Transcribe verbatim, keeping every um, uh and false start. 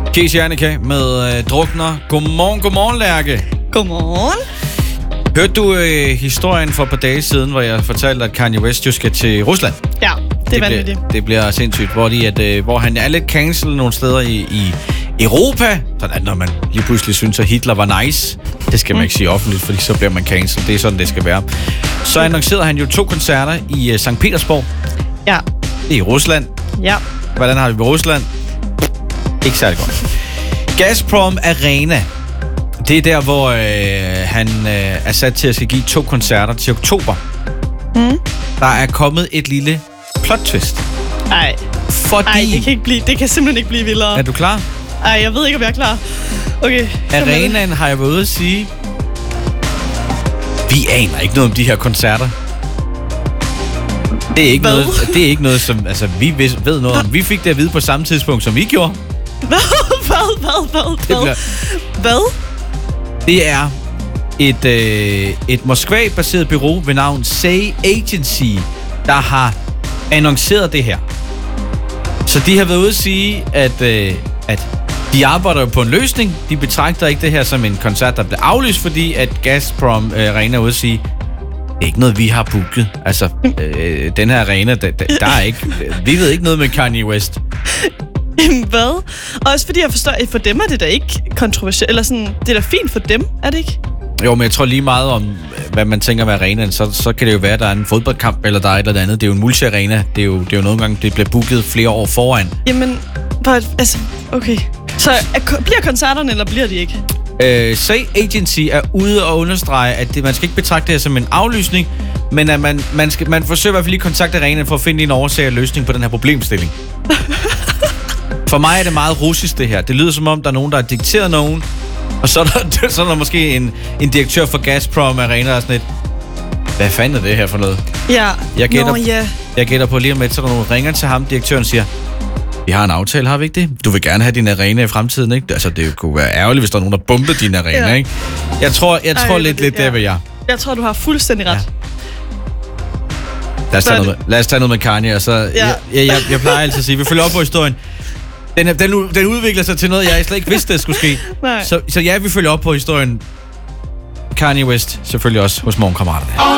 Casey Annika med øh, Drukner. Godmorgen, godmorgen, Lærke. Godmorgen. Hørte du øh, historien for et par dage siden, hvor jeg fortalte, at Kanye West jo skal til Rusland? Ja, det er vanvittigt. Bliver, det bliver sindssygt, hvor, de, at, øh, hvor han er lidt cancelled nogle steder i, i Europa. Sådan, når man lige pludselig synes, at Hitler var nice. Det skal man mm. ikke sige offentligt, fordi så bliver man cancelled. Det er sådan, det skal være. Så annoncerede han jo to koncerter i øh, Sankt Petersborg. Ja. I Rusland. Ja. Hvordan har vi med Rusland? Ikke særlig godt. Gazprom Arena. Det er der, hvor øh, han øh, er sat til at skal give to koncerter til oktober. Mm. Der er kommet et lille plot twist. Ej. Fordi... Ej, det kan, ikke blive, det kan simpelthen ikke blive vildere. Er du klar? Ej, jeg ved ikke, om jeg er klar. Okay. Arenaen har jeg været ude at sige, vi aner ikke noget om de her koncerter. Det er ikke, noget, det er ikke noget, som altså, vi ved noget om. Vi fik det at vide på samme tidspunkt, som vi gjorde. Hvad? Hvad? Hvad? Hvad? Det, bliver... Hvad? Det er et, øh, et Moskva-baseret bureau ved navn Say Agency, der har annonceret det her. Så de har været ude at sige, at, øh, at de arbejder på en løsning. De betragter ikke det her som en koncert, der bliver aflyst, fordi at Gazprom øh, Arena er ude at sige, det er ikke noget, vi har booket. Altså, øh, den her arena, der, der er ikke... Vi ved ikke noget med Kanye West. Hvad? Også fordi jeg forstår, at for dem er det da ikke kontroversielt. Eller sådan, det er da fint for dem, er det ikke? Jo, men jeg tror lige meget om, hvad man tænker med arenaen. Så, så kan det jo være, at der er en fodboldkamp, eller der er et eller andet. Det er jo en multi-arena. Det er jo, det er jo nogle gange, det bliver booket flere år foran. Jamen, bare, altså, okay. Så er, bliver koncerterne, eller bliver de ikke? Uh, Say Agency er ude og understrege, at det, man skal ikke betragte det her som en aflysning, men at man, man, skal, man forsøger i hvert fald lige at kontakte arenaen for at finde en årsag og løsning på den her problemstilling. For mig er det meget russisk, det her. Det lyder som om, der er nogen, der har dikteret nogen, og så er der, så er der måske en, en direktør for Gazprom Arena, der er sådan et, hvad fanden er det her for noget? Ja, jeg gætter, Nå, ja. Jeg gætter på lige om lidt, så der nogen ringer til ham, direktøren siger, vi har en aftale, har vi ikke det? Du vil gerne have din arena i fremtiden, ikke? Altså, det kunne være ærgerligt, hvis der er nogen, der bomber din arena, ja. Ikke? Jeg tror, jeg tror Ej, lidt, det, lidt ja. Der ved jeg. Jeg tror, du har fuldstændig ret. Ja. Lad os, tage noget med, lad os tage noget med Kanye, og så... Ja. Jeg, jeg, jeg, jeg plejer altid at sige, vi følger op på historien. Den, den, den udvikler sig til noget, jeg slet ikke vidste, det skulle ske. Så, så ja, vi følger op på historien. Kanye West selvfølgelig også hos morgenkammeraterne.